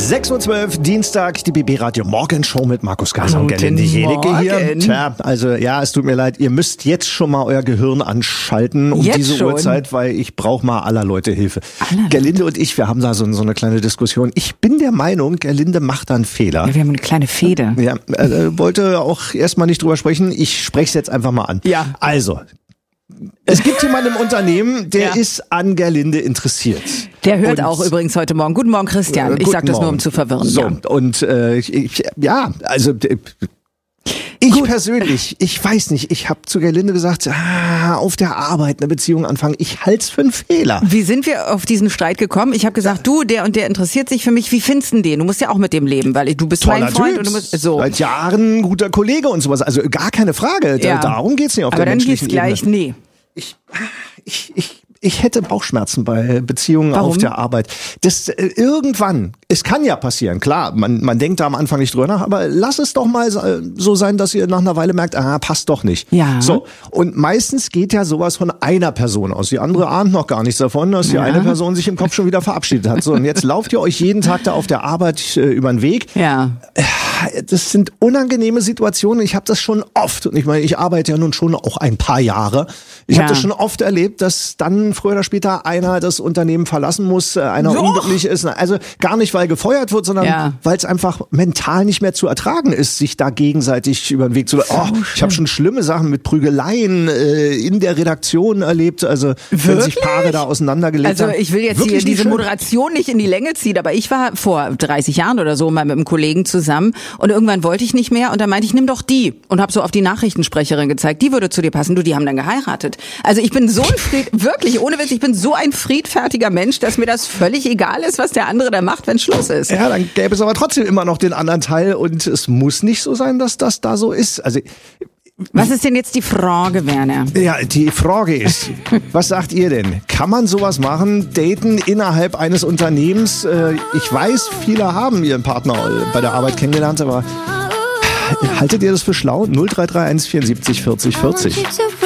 6:12 Uhr, Dienstag, die BB Radio Morgenshow mit Markus Geiser und Gerlinde Jenicke hier. Tja, also ja, es tut mir leid, ihr müsst jetzt schon mal euer Gehirn anschalten um jetzt diese schon? Uhrzeit, weil ich brauche mal aller Leute Hilfe. Gerlinde und ich, wir haben da so eine kleine Diskussion. Ich bin der Meinung, Gerlinde macht da einen Fehler. Ja, wir haben eine kleine Fehde. Ja, wollte auch erstmal nicht drüber sprechen. Ich spreche es jetzt einfach mal an. Ja. Also, es gibt jemanden im Unternehmen, der ist an Gerlinde interessiert. Der hört auch übrigens heute Morgen. Guten Morgen, Christian. Ich sag das nur, um zu verwirren. So, ja. Und ich persönlich, ich weiß nicht, ich habe zu Gerlinde gesagt, auf der Arbeit eine Beziehung anfangen, ich halt's für einen Fehler. Wie sind wir auf diesen Streit gekommen? Ich habe gesagt, du, der und der interessiert sich für mich. Wie findest du den? Du musst ja auch mit dem leben, weil du bist mein Freund. Typ, und du musst so. seit Jahren ein guter Kollege und sowas. Also gar keine Frage. Ja. Darum geht's nicht auf Aber der dann geht's menschlichen gleich, Ebene. Ich hätte Bauchschmerzen bei Beziehungen auf der Arbeit. Das irgendwann, es kann ja passieren, klar, man denkt da am Anfang nicht drüber nach, aber lass es doch mal so sein, dass ihr nach einer Weile merkt, passt doch nicht. Ja. So, und meistens geht ja sowas von einer Person aus. Die andere ahnt noch gar nichts davon, dass die eine Person sich im Kopf schon wieder verabschiedet hat. So, und jetzt lauft ihr euch jeden Tag da auf der Arbeit über den Weg. Ja. Das sind unangenehme Situationen. Ich habe das schon oft, und ich meine, ich arbeite ja nun schon auch ein paar Jahre. Ich habe das schon oft erlebt, dass dann früher oder später einer das Unternehmen verlassen muss, einer unglücklich ist. Also gar nicht, weil gefeuert wird, sondern weil es einfach mental nicht mehr zu ertragen ist, sich da gegenseitig über den Weg zu... ich habe schon schlimme Sachen mit Prügeleien in der Redaktion erlebt. Also wenn sich Paare da auseinandergelebt haben. Also ich will jetzt hier diese Moderation nicht in die Länge ziehen, aber ich war vor 30 Jahren oder so mal mit einem Kollegen zusammen und irgendwann wollte ich nicht mehr und dann meinte ich, nimm doch die und habe so auf die Nachrichtensprecherin gezeigt, die würde zu dir passen. Du, die haben dann geheiratet. Also ich bin so ein wirklich, ohne Witz, ich bin so ein friedfertiger Mensch, dass mir das völlig egal ist, was der andere da macht, wenn Schluss ist. Ja, dann gäbe es aber trotzdem immer noch den anderen Teil und es muss nicht so sein, dass das da so ist. Also was ist denn jetzt die Frage, Werner? Ja, die Frage ist, was sagt ihr denn? Kann man sowas machen, daten innerhalb eines Unternehmens? Ich weiß, viele haben ihren Partner bei der Arbeit kennengelernt, aber haltet ihr das für schlau? 0331 74 40 40.